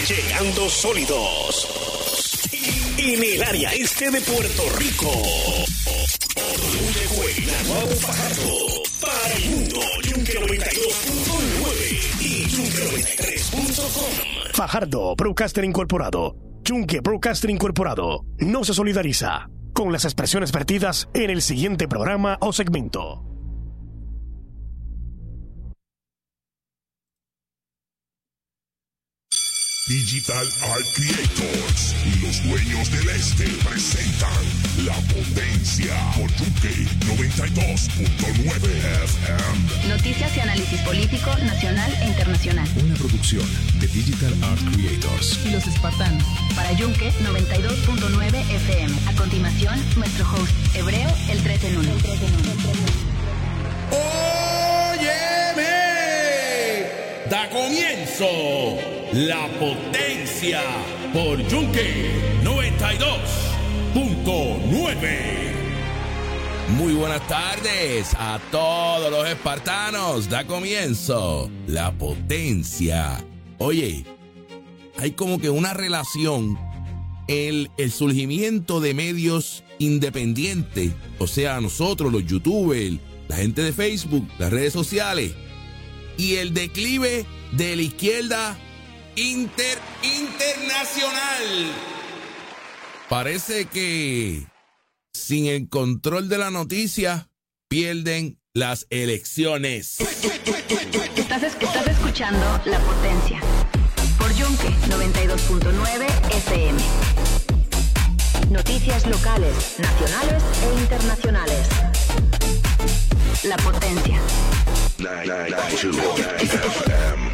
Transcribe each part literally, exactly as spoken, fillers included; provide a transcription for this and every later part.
Llegando sólidos en el área este de Puerto Rico. Llegó el Naguabo Fajardo para el mundo. Yunque noventa y dos punto nueve y Yunque noventa y tres punto com. Fajardo Broadcaster Incorporado. Yunque Broadcaster Incorporado no se solidariza con las expresiones vertidas en el siguiente programa o segmento. Digital Art Creators y los dueños del este presentan La Potencia por Yunque noventa y dos punto nueve F M. Noticias y análisis político nacional e internacional. Una producción de Digital Art Creators y los espartanos para Yunque noventa y dos punto nueve F M. A continuación, nuestro host hebreo, el tres en uno. ¡Óyeme! Da comienzo La Potencia por Yunque noventa y dos punto nueve. Muy buenas tardes a todos los espartanos. Da comienzo La Potencia. Oye, hay como que una relación el, el surgimiento de medios independientes, o sea, nosotros, los youtubers, la gente de Facebook, las redes sociales, y el declive de la izquierda inter, internacional. Parece que sin el control de la noticia pierden las elecciones. Estás, estás escuchando La Potencia por Yunque noventa y dos punto nueve F M. Noticias locales, nacionales e internacionales. La Potencia. noventa y dos punto nueve F M.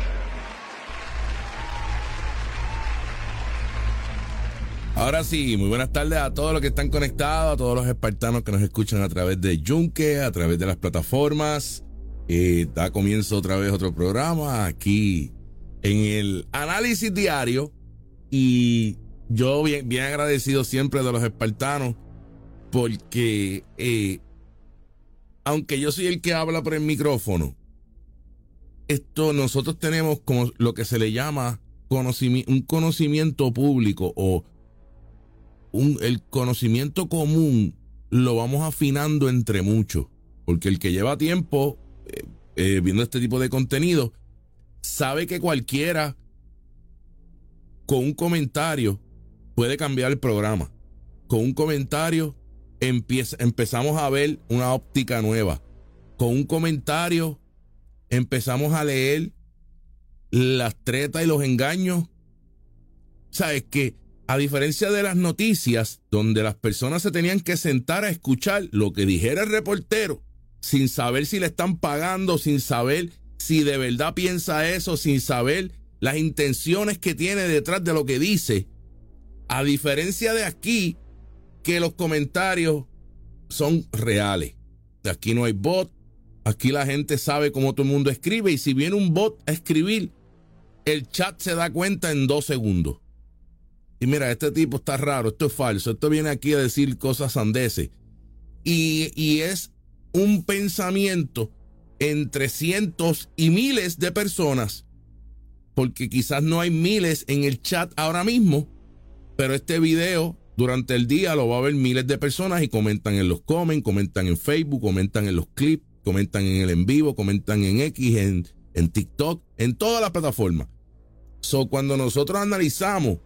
Ahora sí, muy buenas tardes a todos los que están conectados, a todos los espartanos que nos escuchan a través de Yunque, a través de las plataformas. Eh, da comienzo otra vez otro programa aquí en el análisis diario. Y yo bien, bien agradecido siempre de los espartanos porque eh, aunque yo soy el que habla por el micrófono, esto nosotros tenemos como lo que se le llama conocimiento, un conocimiento público o un, el conocimiento común lo vamos afinando entre muchos, porque el que lleva tiempo eh, eh, viendo este tipo de contenido sabe que cualquiera con un comentario puede cambiar el programa. Con un comentario empieza, empezamos a ver una óptica nueva. Con un comentario empezamos a leer las tretas y los engaños. Sabes que a diferencia de las noticias, donde las personas se tenían que sentar a escuchar lo que dijera el reportero, sin saber si le están pagando, sin saber si de verdad piensa eso, sin saber las intenciones que tiene detrás de lo que dice. A diferencia de aquí, que los comentarios son reales. Aquí no hay bot. Aquí la gente sabe cómo todo el mundo escribe, y si viene un bot a escribir, el chat se da cuenta en dos segundos. Y mira, este tipo está raro, esto es falso, esto viene aquí a decir cosas sandeces. Y, y es un pensamiento entre cientos y miles de personas, porque quizás no hay miles en el chat ahora mismo, pero este video durante el día lo va a ver miles de personas y comentan en los comments, comentan en Facebook, comentan en los clips, comentan en el en vivo, comentan en X, en, en TikTok, en todas las plataformas. So, cuando nosotros analizamos,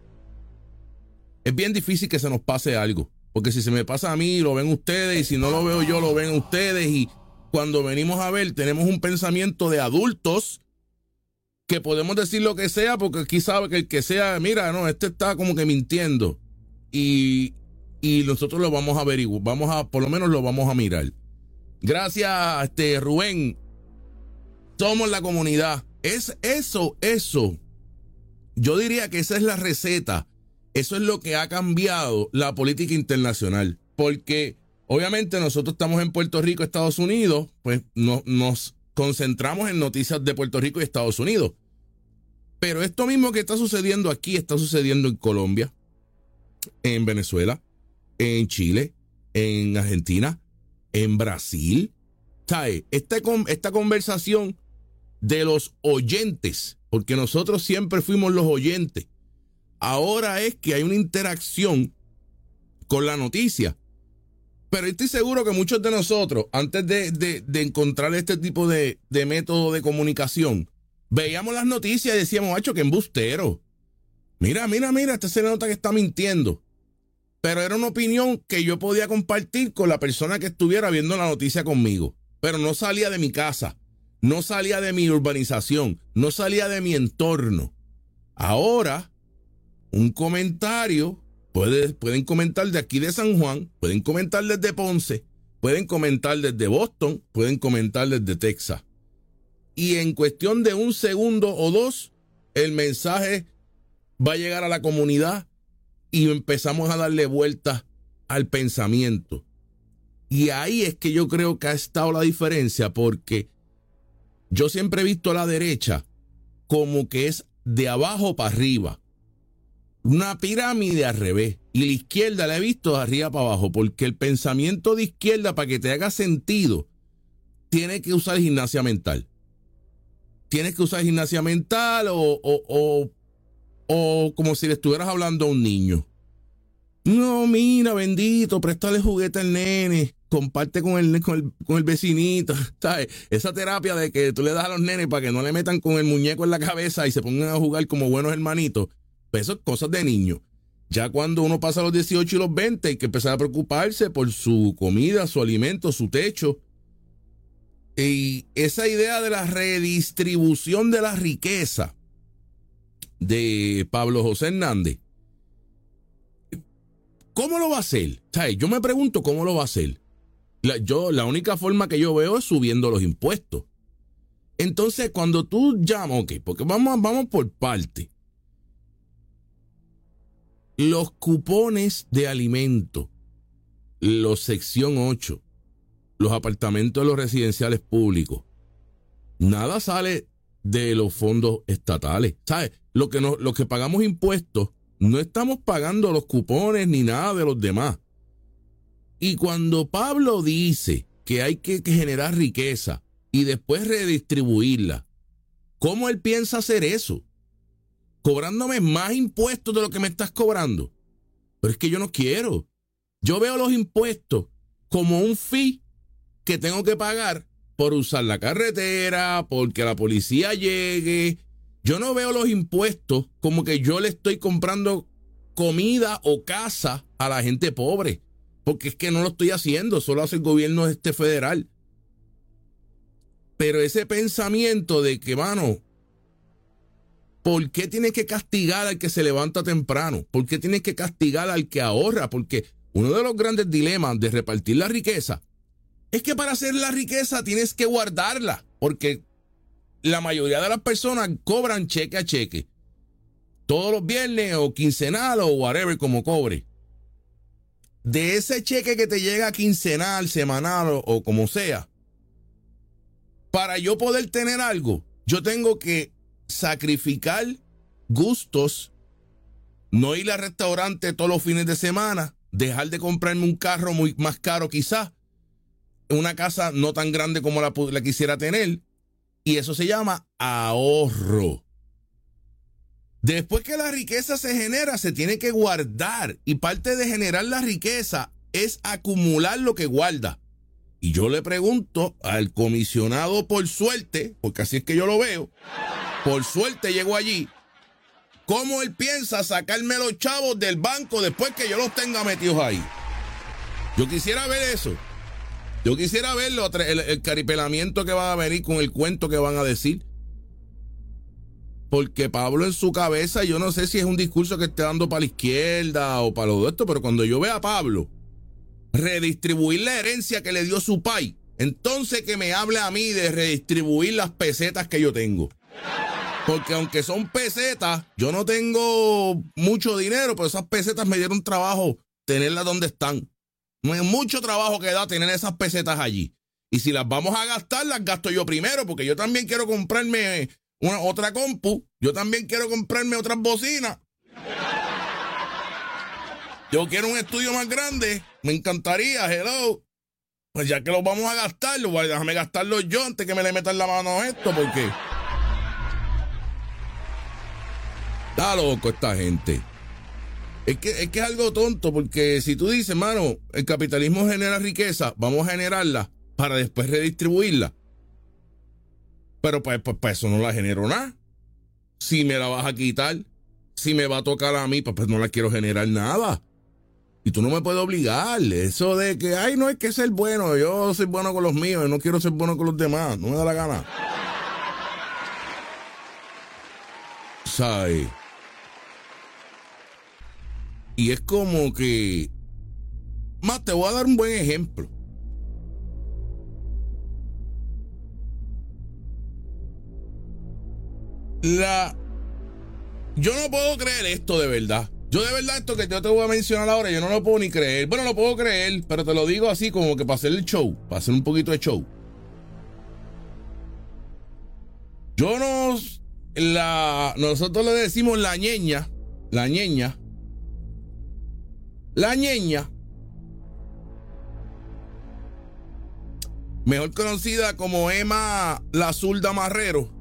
es bien difícil que se nos pase algo, porque si se me pasa a mí, lo ven ustedes, y si no lo veo yo, lo ven ustedes, y cuando venimos a ver, tenemos un pensamiento de adultos que podemos decir lo que sea, porque aquí sabe que el que sea, mira, no, este está como que mintiendo, y, y nosotros lo vamos a averiguar, vamos a, por lo menos lo vamos a mirar. Gracias, este, Rubén. Somos la comunidad. Es eso, eso. Yo diría que esa es la receta. Eso es lo que ha cambiado la política internacional. Porque obviamente nosotros estamos en Puerto Rico, Estados Unidos, pues no, nos concentramos en noticias de Puerto Rico y Estados Unidos. Pero esto mismo que está sucediendo aquí está sucediendo en Colombia, en Venezuela, en Chile, en Argentina, en Brasil. ¿Sabe? Esta, esta conversación de los oyentes, porque nosotros siempre fuimos los oyentes, ahora es que hay una interacción con la noticia. Pero estoy seguro que muchos de nosotros, antes de, de, de encontrar este tipo de, de método de comunicación, veíamos las noticias y decíamos, macho, qué embustero. Mira, mira, mira, este se le nota que está mintiendo. Pero era una opinión que yo podía compartir con la persona que estuviera viendo la noticia conmigo. Pero no salía de mi casa, no salía de mi urbanización, no salía de mi entorno. Ahora, un comentario, puede, pueden comentar de aquí de San Juan, pueden comentar desde Ponce, pueden comentar desde Boston, pueden comentar desde Texas. Y en cuestión de un segundo o dos, el mensaje va a llegar a la comunidad y empezamos a darle vueltas al pensamiento. Y ahí es que yo creo que ha estado la diferencia, porque yo siempre he visto a la derecha como que es de abajo para arriba, una pirámide al revés, y la izquierda la he visto de arriba para abajo, porque el pensamiento de izquierda, para que te haga sentido, tiene que usar gimnasia mental. Tienes que usar gimnasia mental o, o, o, o como si le estuvieras hablando a un niño. No, mira, bendito, préstale juguete al nene, comparte con el, con el, con el vecinito, ¿sabes? Esa terapia de que tú le das a los nenes para que no le metan con el muñeco en la cabeza y se pongan a jugar como buenos hermanitos, pues eso es cosas de niños. Ya cuando uno pasa los dieciocho y los veinte, hay que empezar a preocuparse por su comida, su alimento, su techo. Y esa idea de la redistribución de la riqueza de Pablo José Hernández, ¿cómo lo va a hacer? ¿Sabes? Yo me pregunto cómo lo va a hacer. La, yo, la única forma que yo veo es subiendo los impuestos. Entonces, cuando tú llamas, ok, porque vamos, vamos por parte. Los cupones de alimento, los sección ocho, los apartamentos de los residenciales públicos, nada sale de los fondos estatales. ¿Sabes? Lo que, no, lo que pagamos impuestos, no estamos pagando los cupones ni nada de los demás. Y cuando Pablo dice que hay que generar riqueza y después redistribuirla, ¿cómo él piensa hacer eso? Cobrándome más impuestos de lo que me estás cobrando. Pero es que yo no quiero. Yo veo los impuestos como un fee que tengo que pagar por usar la carretera, porque la policía llegue. Yo no veo los impuestos como que yo le estoy comprando comida o casa a la gente pobre, porque es que no lo estoy haciendo, solo hace el gobierno este federal. Pero ese pensamiento de que, mano, ¿por qué tienes que castigar al que se levanta temprano? ¿Por qué tienes que castigar al que ahorra? Porque uno de los grandes dilemas de repartir la riqueza es que para hacer la riqueza tienes que guardarla, porque la mayoría de las personas cobran cheque a cheque, todos los viernes o quincenal o whatever como cobre. De ese cheque que te llega quincenal, semanal o, o como sea, para yo poder tener algo, yo tengo que sacrificar gustos, no ir al restaurante todos los fines de semana, dejar de comprarme un carro muy más caro quizás, una casa no tan grande como la, la quisiera tener, y eso se llama ahorro. Después que la riqueza se genera, se tiene que guardar, y parte de generar la riqueza es acumular lo que guarda. Y yo le pregunto al comisionado, por suerte, porque así es que yo lo veo, por suerte llegó allí, ¿cómo él piensa sacarme los chavos del banco después que yo los tenga metidos ahí? Yo quisiera ver eso. Yo quisiera ver el, el caripelamiento que va a venir con el cuento que van a decir. Porque Pablo en su cabeza, yo no sé si es un discurso que esté dando para la izquierda o para lo de esto, pero cuando yo vea a Pablo redistribuir la herencia que le dio su pai, entonces que me hable a mí de redistribuir las pesetas que yo tengo. Porque aunque son pesetas, yo no tengo mucho dinero, pero esas pesetas me dieron trabajo tenerlas donde están. No es mucho trabajo que da tener esas pesetas allí. Y si las vamos a gastar, las gasto yo primero, porque yo también quiero comprarme una, otra compu. Yo también quiero comprarme otras bocinas. Yo quiero un estudio más grande. Me encantaría, hello. Pues ya que los vamos a gastar, déjame gastarlos yo antes que me le metan la mano a esto, porque está loco esta gente. Es que, es que es algo tonto, porque si tú dices, mano, el capitalismo genera riqueza, vamos a generarla para después redistribuirla. Pero pues, pues, pues eso no la genero nada. Si me la vas a quitar, si me va a tocar a mí, pues, pues no la quiero generar nada. Y tú no me puedes obligar. Eso de que, ay, no hay que ser bueno, yo soy bueno con los míos y no quiero ser bueno con los demás, no me da la gana. ¿Sabes? Y es como que... Más, te voy a dar un buen ejemplo. La... Yo no puedo creer esto de verdad. Yo de verdad esto que yo te voy a mencionar ahora, yo no lo puedo ni creer. Bueno, lo puedo creer, pero te lo digo así como que para hacer el show, para hacer un poquito de show. Yo nos... La, nosotros le decimos la ñeña, la ñeña, la ñeña, mejor conocida como Emma la Zurda Marrero.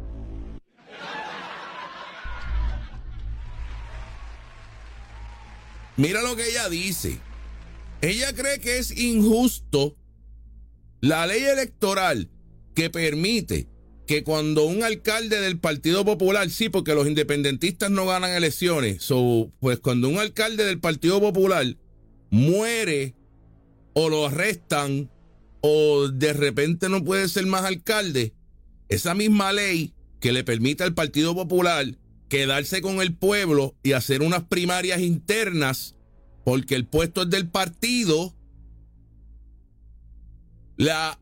Mira lo que ella dice. Ella cree que es injusto la ley electoral que permite que cuando un alcalde del Partido Popular, sí, porque los independentistas no ganan elecciones, so, pues cuando un alcalde del Partido Popular muere o lo arrestan o de repente no puede ser más alcalde, esa misma ley que le permite al Partido Popular quedarse con el pueblo y hacer unas primarias internas porque el puesto es del partido, la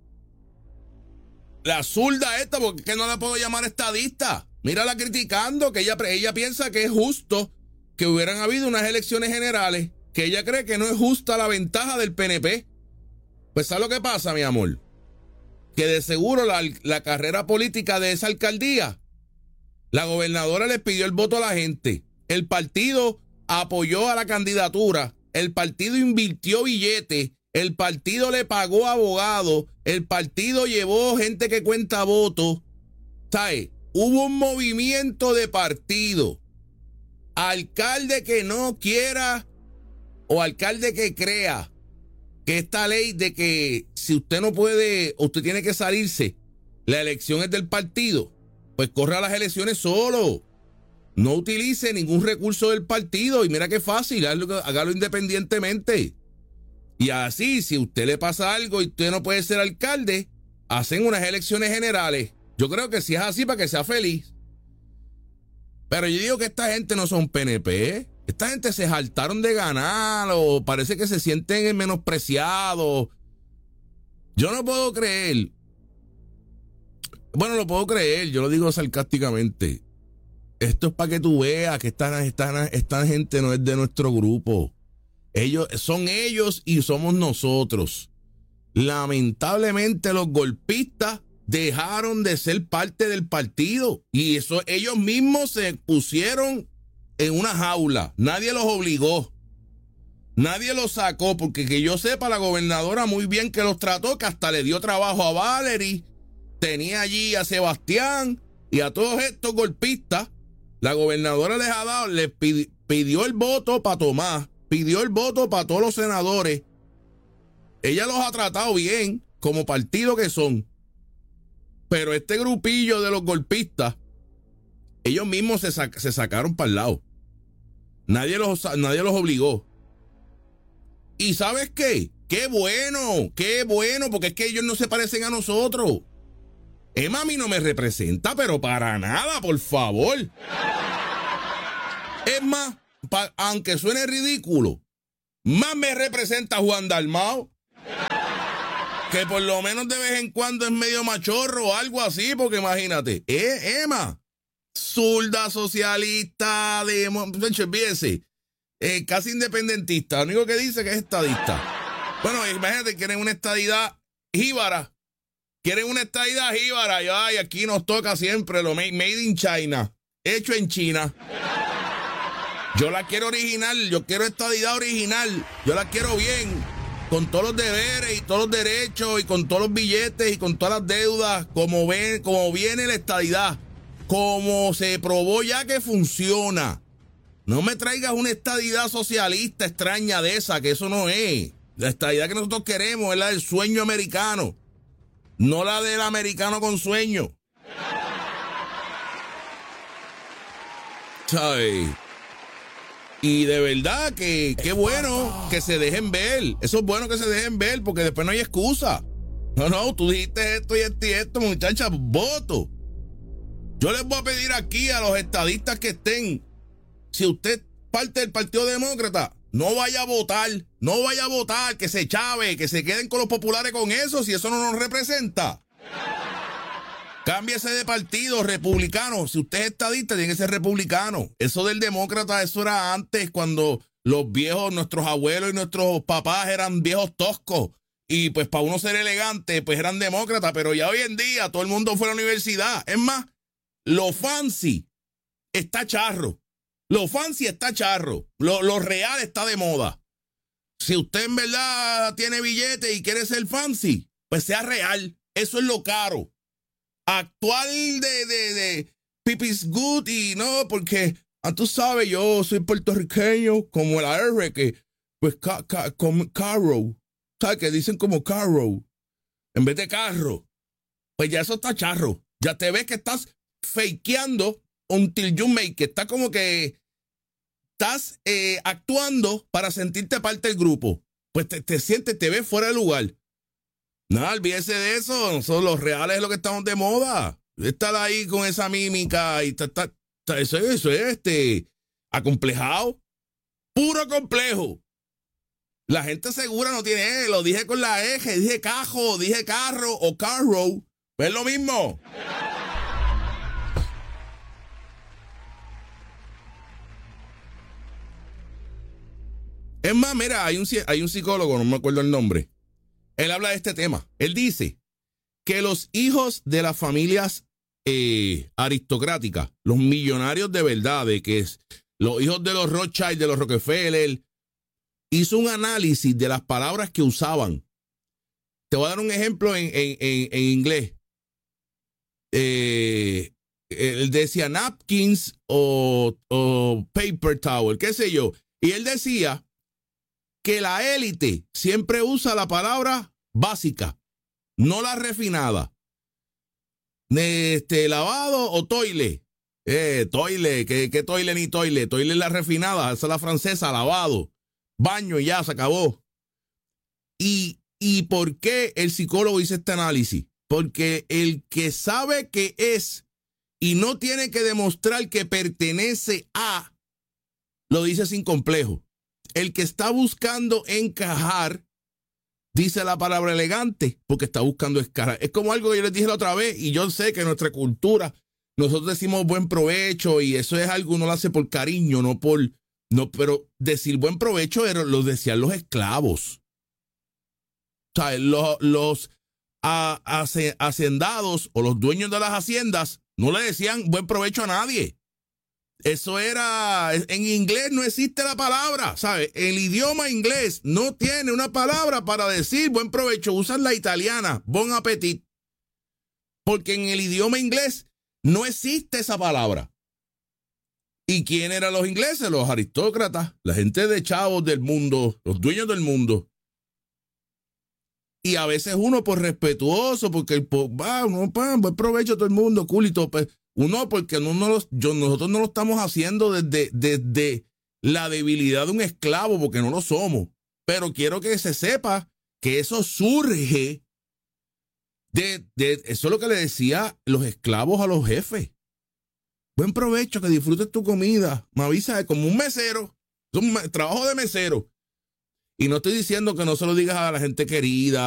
La zurda esta, porque que no la puedo llamar estadista. Mírala criticando, que ella, ella piensa que es justo que hubieran habido unas elecciones generales, que ella cree que no es justa la ventaja del P N P. Pues ¿sabes lo que pasa, mi amor? Que de seguro la, la carrera política de esa alcaldía, la gobernadora les pidió el voto a la gente. El partido apoyó a la candidatura. El partido invirtió billetes. El partido le pagó abogados, el partido llevó gente que cuenta votos. ¿Sabes? Hubo un movimiento de partido. Alcalde que no quiera o alcalde que crea que esta ley de que si usted no puede, usted tiene que salirse, la elección es del partido, pues corra las elecciones solo. No utilice ningún recurso del partido y mira qué fácil, hágalo, hágalo independientemente. Y así, si a usted le pasa algo y usted no puede ser alcalde, hacen unas elecciones generales. Yo creo que si es así, para que sea feliz. Pero yo digo que esta gente no son P N P. Esta gente se jaltaron de ganar o parece que se sienten menospreciados. Yo no puedo creer. Bueno, lo puedo creer, yo lo digo sarcásticamente. Esto es para que tú veas que esta, esta, esta gente no es de nuestro grupo. Ellos son ellos y somos nosotros. Lamentablemente los golpistas dejaron de ser parte del partido y eso ellos mismos se pusieron en una jaula. Nadie los obligó. Nadie los sacó porque que yo sepa la gobernadora muy bien que los trató, que hasta le dio trabajo a Valerie, tenía allí a Sebastián y a todos estos golpistas. La gobernadora les ha dado, les pidi, pidió el voto para Tomás. Pidió el voto para todos los senadores. Ella los ha tratado bien, como partido que son. Pero este grupillo de los golpistas, ellos mismos se, sac se sacaron para el lado. Nadie los, nadie los obligó. ¿Y sabes qué? ¡Qué bueno! ¡Qué bueno! Porque es que ellos no se parecen a nosotros. Emma a mí no me representa, pero para nada, por favor. Es más, Pa, aunque suene ridículo, más me representa Juan Dalmau, que por lo menos de vez en cuando es medio machorro o algo así, porque imagínate, eh, Emma, zurda, socialista, de, olvídese, eh, casi independentista, lo único que dice que es estadista. Bueno, imagínate, quieren una estadidad jíbara, quieren una estadidad jíbara, y ay, aquí nos toca siempre lo made, made in China, hecho en China. Yo la quiero original, yo quiero estadidad original, yo la quiero bien, con todos los deberes y todos los derechos y con todos los billetes y con todas las deudas, como ven, como viene la estadidad, como se probó ya que funciona. No me traigas una estadidad socialista extraña de esa, que eso no es. La estadidad que nosotros queremos es la del sueño americano, no la del americano con sueño. ¿Sabes? Y de verdad que qué bueno que se dejen ver. Eso es bueno que se dejen ver porque después no hay excusa. No, no, tú dijiste esto y esto y esto, muchachas, voto. Yo les voy a pedir aquí a los estadistas que estén, si usted parte del Partido Demócrata, no vaya a votar, no vaya a votar, que se chave, que se queden con los populares con eso, si eso no nos representa. Cámbiese de partido, republicano. Si usted es estadista, tiene que ser republicano. Eso del demócrata, eso era antes, cuando los viejos, nuestros abuelos y nuestros papás eran viejos toscos. Y pues para uno ser elegante, pues eran demócratas. Pero ya hoy en día todo el mundo fue a la universidad. Es más, lo fancy está charro. Lo fancy está charro. Lo, lo real está de moda. Si usted en verdad tiene billete y quiere ser fancy, pues sea real. Eso es lo caro. Actual de, de, de pipis good y no, porque ah, tú sabes, yo soy puertorriqueño como la R, que pues ca, ca, como carro, ¿sabes? Que dicen como carro en vez de carro. Pues ya eso está charro. Ya te ves que estás fakeando until you make it. Está como que estás eh, actuando para sentirte parte del grupo. Pues te, te sientes, te ves fuera de lugar. No, olvídese de eso. Son los reales, es lo que estamos de moda. Estar ahí con esa mímica y ta, ta, ta, eso, eso es este acomplejado. Puro complejo. La gente segura no tiene E. Lo dije con la eje, dije cajo, dije carro o carro. Es lo mismo. Es más, mira, hay un, hay un psicólogo, no me acuerdo el nombre. Él habla de este tema. Él dice que los hijos de las familias eh, aristocráticas, los millonarios de verdad, de que es los hijos de los Rothschild, de los Rockefeller, hizo un análisis de las palabras que usaban. Te voy a dar un ejemplo en, en, en, en inglés. Eh, él decía napkins o, o paper towel, qué sé yo. Y él decía que la élite siempre usa la palabra básica, no la refinada. Este, lavado o toile. Eh, toile, ¿qué, qué toile ni toile? Toile es la refinada, esa es la francesa, lavado. Baño y ya, se acabó. ¿Y, y por qué el psicólogo hizo este análisis? Porque el que sabe que es y no tiene que demostrar que pertenece a, lo dice sin complejo. El que está buscando encajar, dice la palabra elegante, porque está buscando escalar. Es como algo que yo les dije la otra vez, y yo sé que en nuestra cultura, nosotros decimos buen provecho, y eso es algo, uno lo hace por cariño, no por, no, pero decir buen provecho era, lo decían los esclavos. O sea, los, los a, a, hacendados o los dueños de las haciendas no le decían buen provecho a nadie. Eso era, en inglés no existe la palabra, ¿sabes? El idioma inglés no tiene una palabra para decir buen provecho. Usan la italiana, bon appetit. Porque en el idioma inglés no existe esa palabra. ¿Y quién eran los ingleses? Los aristócratas, la gente de chavos del mundo, los dueños del mundo. Y a veces uno por respetuoso, porque el va, no, pa, buen provecho a todo el mundo, culito, pues. Uno, porque no, no los, yo, nosotros no lo estamos haciendo desde, desde la debilidad de un esclavo, porque no lo somos. Pero quiero que se sepa que eso surge de, de eso es lo que le decía los esclavos a los jefes. Buen provecho, que disfrutes tu comida. Me avisa como un mesero. Es un trabajo de mesero. Y no estoy diciendo que no se lo digas a la gente querida,